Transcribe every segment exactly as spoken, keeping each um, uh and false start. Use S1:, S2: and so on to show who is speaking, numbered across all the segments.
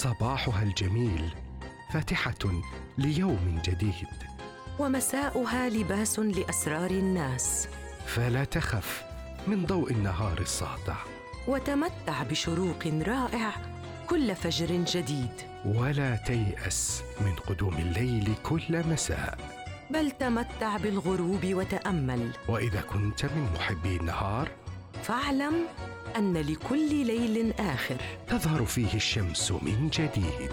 S1: صباحها الجميل فاتحة ليوم جديد،
S2: ومساؤها لباس لأسرار الناس،
S1: فلا تخف من ضوء النهار الساطع،
S2: وتمتع بشروق رائع كل فجر جديد،
S1: ولا تيأس من قدوم الليل كل مساء،
S2: بل تمتع بالغروب وتأمل.
S1: وإذا كنت من محبي النهار
S2: فاعلم أن لكل ليل آخر
S1: تظهر فيه الشمس من جديد.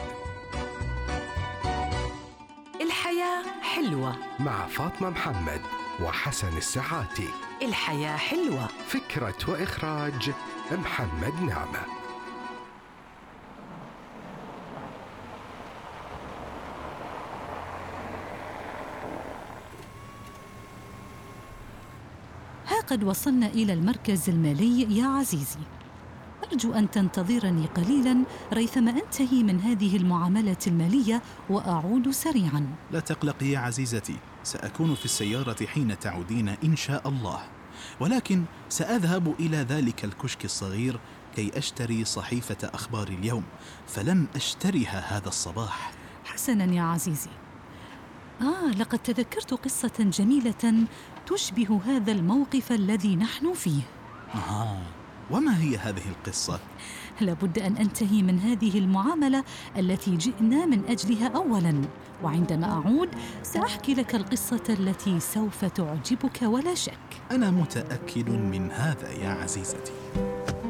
S2: الحياة حلوة
S1: مع فاطمة محمد وحسن الساعاتي.
S2: الحياة حلوة.
S1: فكرة وإخراج محمد نعمة.
S3: ها قد وصلنا إلى المركز المالي يا عزيزي. أرجو أن تنتظرني قليلاً ريثما أنتهي من هذه المعاملة المالية وأعود سريعاً.
S4: لا تقلقي يا عزيزتي، سأكون في السيارة حين تعودين إن شاء الله، ولكن سأذهب إلى ذلك الكشك الصغير كي أشتري صحيفة أخبار اليوم، فلم أشتريها هذا الصباح.
S3: حسناً يا عزيزي. آه لقد تذكرت قصة جميلة تشبه هذا الموقف الذي نحن فيه.
S4: آه وما هي هذه القصة؟
S3: لابد أن أنتهي من هذه المعاملة التي جئنا من أجلها أولاً، وعندما أعود سأحكي لك القصة التي سوف تعجبك ولا شك.
S4: أنا متأكد من هذا يا عزيزتي.